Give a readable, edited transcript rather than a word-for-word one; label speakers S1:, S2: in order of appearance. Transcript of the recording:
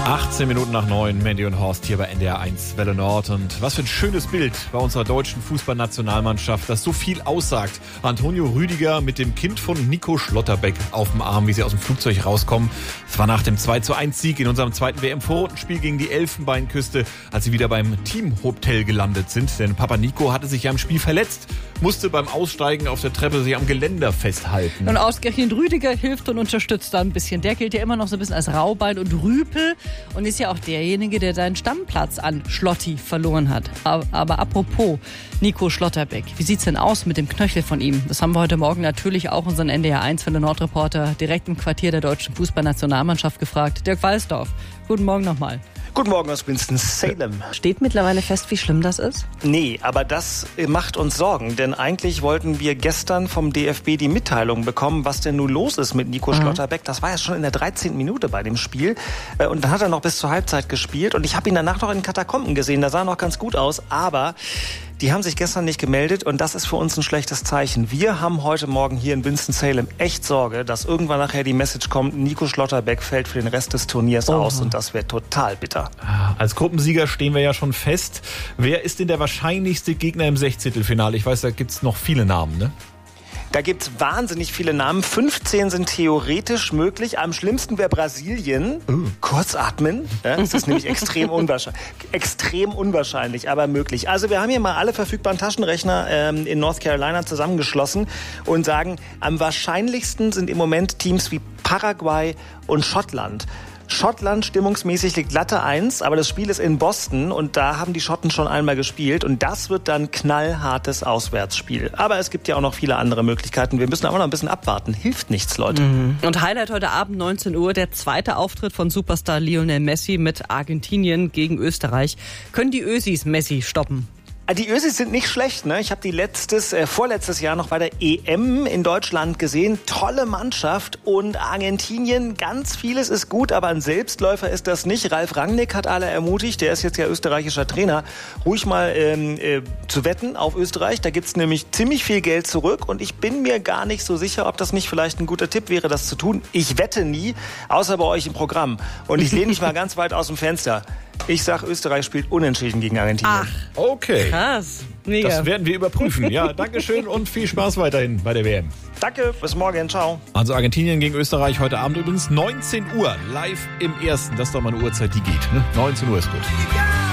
S1: 18 Minuten nach 9, Mandy und Horst hier bei NDR 1 Welle Nord. Und was für ein schönes Bild bei unserer deutschen Fußballnationalmannschaft, das so viel aussagt. Antonio Rüdiger mit dem Kind von Nico Schlotterbeck auf dem Arm, wie sie aus dem Flugzeug rauskommen. Es war nach dem 2:1-Sieg in unserem zweiten WM-Vorrundenspiel gegen die Elfenbeinküste, als sie wieder beim Teamhotel gelandet sind. Denn Papa Nico hatte sich ja im Spiel verletzt, musste beim Aussteigen auf der Treppe sich am Geländer festhalten.
S2: Und ausgerechnet Rüdiger hilft und unterstützt da ein bisschen. Der gilt ja immer noch so ein bisschen als Raubein und Rüpel und ist ja auch derjenige, der seinen Stammplatz an Schlotti verloren hat. Aber apropos Nico Schlotterbeck, wie sieht's denn aus mit dem Knöchel von ihm? Das haben wir heute Morgen natürlich auch unseren NDR 1 Welle Nord Reporter direkt im Quartier der deutschen Fußballnationalmannschaft gefragt. Dirk Walsdorf, guten Morgen nochmal.
S3: Guten Morgen aus Winston-Salem.
S2: Steht mittlerweile fest, wie schlimm das ist?
S3: Nee, aber das macht uns Sorgen, denn eigentlich wollten wir gestern vom DFB die Mitteilung bekommen, was denn nun los ist mit Nico Schlotterbeck. Das war ja schon in der 13. Minute bei dem Spiel und dann hat er noch bis zur Halbzeit gespielt und ich habe ihn danach noch in den Katakomben gesehen, da sah er noch ganz gut aus, aber die haben sich gestern nicht gemeldet und das ist für uns ein schlechtes Zeichen. Wir haben heute Morgen hier in Winston-Salem echt Sorge, dass irgendwann nachher die Message kommt, Nico Schlotterbeck fällt für den Rest des Turniers aus und das wäre total bitter.
S1: Als Gruppensieger stehen wir ja schon fest. Wer ist denn der wahrscheinlichste Gegner im 16-Finale? Ich weiß, da gibt's noch viele Namen, ne?
S3: Da gibt's wahnsinnig viele Namen. 15 sind theoretisch möglich. Am schlimmsten wäre Brasilien. Kurz atmen. Ja, das ist nämlich extrem unwahrscheinlich, aber möglich. Also wir haben hier mal alle verfügbaren Taschenrechner in North Carolina zusammengeschlossen und sagen, am wahrscheinlichsten sind im Moment Teams wie Paraguay und Schottland. Schottland stimmungsmäßig liegt Latte 1, aber das Spiel ist in Boston und da haben die Schotten schon einmal gespielt und das wird dann knallhartes Auswärtsspiel. Aber es gibt ja auch noch viele andere Möglichkeiten. Wir müssen aber noch ein bisschen abwarten. Hilft nichts, Leute.
S2: Und Highlight heute Abend 19 Uhr, der zweite Auftritt von Superstar Lionel Messi mit Argentinien gegen Österreich. Können die Ösis Messi stoppen?
S3: Die Ösis sind nicht schlecht, ne? Ich habe die vorletztes Jahr noch bei der EM in Deutschland gesehen. Tolle Mannschaft und Argentinien, ganz vieles ist gut, aber ein Selbstläufer ist das nicht. Ralf Rangnick hat alle ermutigt, der ist jetzt ja österreichischer Trainer, ruhig mal zu wetten auf Österreich. Da gibt's nämlich ziemlich viel Geld zurück und ich bin mir gar nicht so sicher, ob das nicht vielleicht ein guter Tipp wäre, das zu tun. Ich wette nie, außer bei euch im Programm. Und ich lehne mich mal ganz weit aus dem Fenster. Ich sag, Österreich spielt unentschieden gegen Argentinien.
S2: Ach,
S1: okay.
S2: Krass. Mega.
S1: Das werden wir überprüfen. Ja, dankeschön und viel Spaß weiterhin bei der WM.
S3: Danke, bis morgen, ciao.
S1: Also Argentinien gegen Österreich heute Abend übrigens 19 Uhr live im Ersten. Das ist doch mal eine Uhrzeit, die geht. Ne? 19 Uhr ist gut.